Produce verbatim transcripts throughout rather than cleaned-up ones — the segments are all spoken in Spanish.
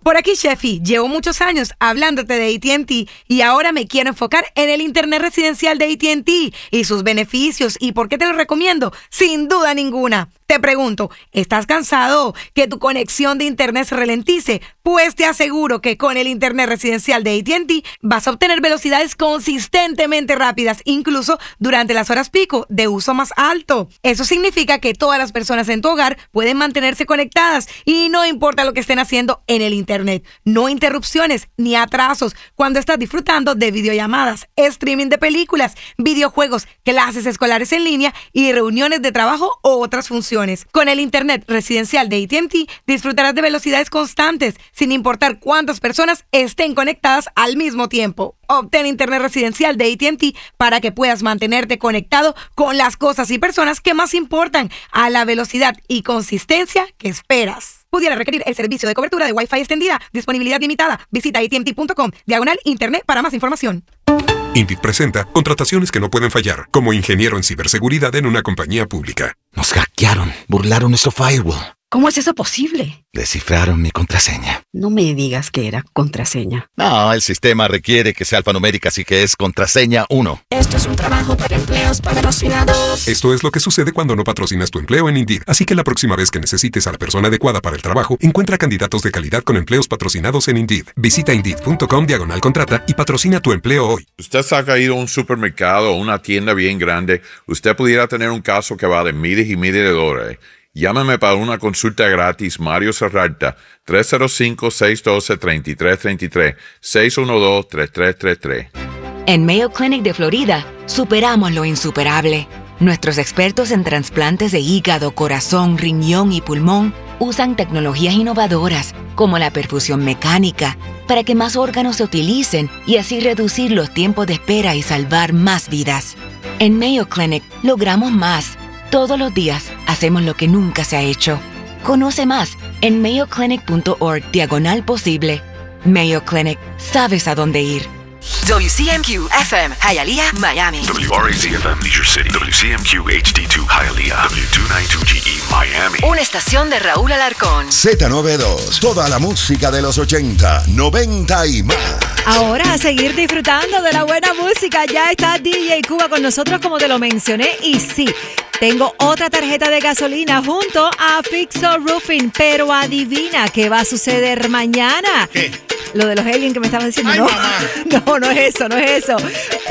Por aquí, Sheffy, llevo muchos años hablándote de A T and T y ahora me quiero enfocar en el internet residencial de A T and T y sus beneficios. ¿Y por qué te lo recomiendo? Sin duda ninguna. Te pregunto, ¿estás cansado que tu conexión de internet se ralentice? Pues te aseguro que con el internet residencial de A T and T vas a obtener velocidades consistentemente rápidas, incluso durante las horas pico de uso más alto. Eso significa que todas las personas en tu hogar pueden mantenerse conectadas y no importa lo que estén haciendo en el internet. No interrupciones ni atrasos cuando estás disfrutando de videollamadas, streaming de películas, videojuegos, clases escolares en línea y reuniones de trabajo u otras funciones. Con el internet residencial de A T and T disfrutarás de velocidades constantes sin importar cuántas personas estén conectadas al mismo tiempo. Obtén internet residencial de A T and T para que puedas mantenerte conectado con las cosas y personas que más importan a la velocidad y consistencia que esperas. Pudiera requerir el servicio de cobertura de Wi-Fi extendida. Disponibilidad limitada. Visita atnt.com, diagonal internet para más información. Indeed presenta contrataciones que no pueden fallar, como ingeniero en ciberseguridad en una compañía pública. Nos hackearon, burlaron nuestro firewall. ¿Cómo es eso posible? Descifraron mi contraseña. No me digas que era contraseña. No, el sistema requiere que sea alfanumérica, así que es contraseña uno. Esto es un trabajo para empleos patrocinados. Esto es lo que sucede cuando no patrocinas tu empleo en Indeed. Así que la próxima vez que necesites a la persona adecuada para el trabajo, encuentra candidatos de calidad con empleos patrocinados en Indeed. Visita Indeed.com diagonal contrata y patrocina tu empleo hoy. Usted se ha caído a un supermercado o una tienda bien grande. Usted pudiera tener un caso que va de miles y miles de dólares. Llámame para una consulta gratis, Mario Serralta, tres cero cinco, seis uno dos, tres tres tres tres, seis uno dos, tres tres tres tres. En Mayo Clinic de Florida, superamos lo insuperable. Nuestros expertos en trasplantes de hígado, corazón, riñón y pulmón usan tecnologías innovadoras como la perfusión mecánica para que más órganos se utilicen y así reducir los tiempos de espera y salvar más vidas. En Mayo Clinic logramos más. Todos los días hacemos lo que nunca se ha hecho. Conoce más en mayoclinic.org diagonal posible. Mayo Clinic, sabes a dónde ir. W C M Q F M, Hialeah, Miami. W R A C F M, Leisure City. W C M Q H D dos, Hialeah. W doscientos noventa y dos G E, Miami. Una estación de Raúl Alarcón. Z noventa y dos, toda la música de los ochenta, noventa y más. Ahora a seguir disfrutando de la buena música. Ya está D J Cuba con nosotros, como te lo mencioné. Y sí, tengo otra tarjeta de gasolina junto a Fixo Roofing. Pero adivina qué va a suceder mañana. ¿Qué? Lo de los aliens que me estabas diciendo. Ay, no, mamá. no, no es eso, no es eso.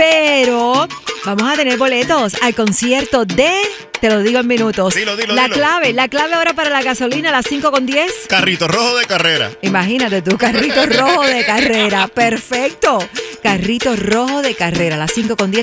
Pero vamos a tener boletos al concierto de... Te lo digo en minutos. Dilo, dilo, la dilo. clave, la clave ahora para la gasolina a las cinco con diez. Carrito rojo de carrera. Imagínate tú, carrito rojo de carrera. Perfecto. Carrito rojo de carrera a las cinco con diez.